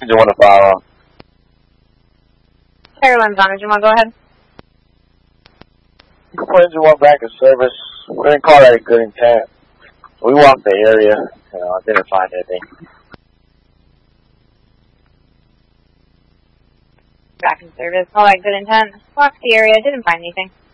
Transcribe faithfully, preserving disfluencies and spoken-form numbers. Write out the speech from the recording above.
Did you want to follow? Everyone's on. Did you want to go ahead? Put engine one back in service. We didn't call that a good intent. We walked the area. You know, I didn't find anything. Back in service. All right, good intent. Walked the area. Didn't find anything.